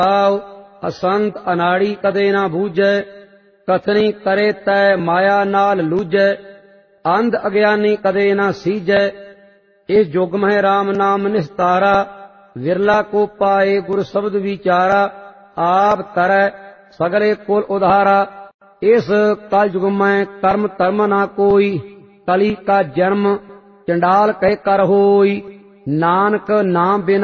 असंत अनाड़ी कदे ना बूझै, कथनी करे तै माया नाल लूझै, अंध अज्ञानी कदे ना सीझै, इस जुग में राम नाम निस्तारा, विरला को पाए गुर शब्द विचारा, आप तरੈ सगले कुल उधारा। इस कल युग में कर्म धर्म ना कोई, कली का जन्म चंडाल कह कर होई, नानक नाम बिना